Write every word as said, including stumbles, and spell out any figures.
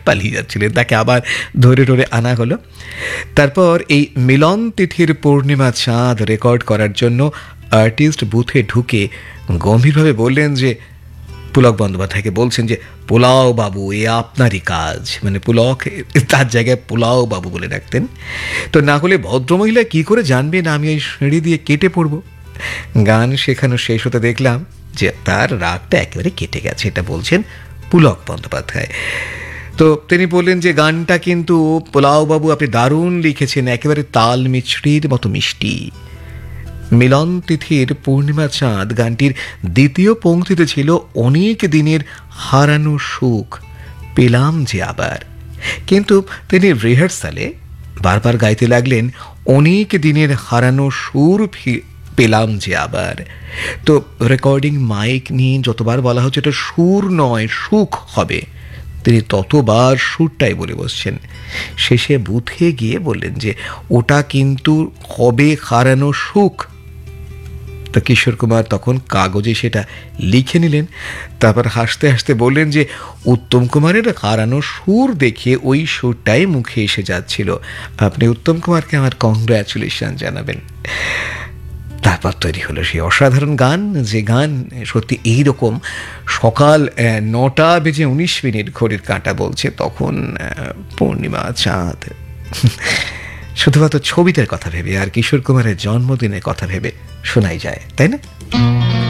পালিয়ে যাচ্ছিলেন, তাকে আবার ধরে ধরে আনা হলো। তারপর এই মিলন তিথির পূর্ণিমা চাঁদ রেকর্ড করার জন্য আর্টিস্ট বুথে ঢুকে গম্ভীরভাবে বললেন যে, পুলক বন্দ্যোপাধ্যায়কে বলছেন যে, পোলাও বাবু এ আপনারই কাজ, মানে পুলক তার জায়গায় পোলাও বাবু বলে ডাকতেন। তো না হলে ভদ্রমহিলা কি করে জানবেন আমি এই সিঁড়ি দিয়ে কেটে পড়ব। গান শেখানো শেষ হতে দেখলাম যে তার রাগটা একেবারে কেটে গেছে, এটা বলছেন পুলক বন্দ্যোপাধ্যায়। তো তিনি বললেন যে, গানটা কিন্তু পোলাও বাবু আপনি দারুণ লিখেছেন, একেবারে তাল মিছরির মতো মিষ্টি। মিলন তিথির পূর্ণিমা চাঁদ গানটির দ্বিতীয় পংক্তিতে ছিল, অনেক দিনের হারানো সুখ পেলাম যে আবার। কিন্তু তিনি রিহার্সালে বারবার গাইতে লাগলেন, অনেক দিনের হারানো সুর পেলাম যে আবার। তো রেকর্ডিং মাইক নিয়ে যতবার বলা হচ্ছে এটা সুর নয় সুখ হবে, তিনি ততবার সুরটাই বলে বসছেন। শেষে বুথে গিয়ে বললেন যে, ওটা কিন্তু হবে হারানো সুখ। তো কিশোর কুমার তখন কাগজে সেটা লিখে নিলেন। তারপর হাসতে হাসতে বললেন যে, উত্তম কুমারের হারানো সুর দেখে ওই সুরটাই মুখে এসে যাচ্ছিল, আপনি উত্তম কুমারকে আমার কংগ্রাচুলেশন জানাবেন। তারপর তৈরি হলো সেই অসাধারণ গান, যে গান সত্যি এইরকম সকাল নটা বেজে উনিশ মিনিট ঘড়ির কাঁটা বলছে, তখন পূর্ণিমা চাঁদ, শুধুমাত্র ছবিটার কথা ভেবে আর কিশোর কুমারের জন্মদিনের কথা ভেবে শোনাই যায়, তাই না?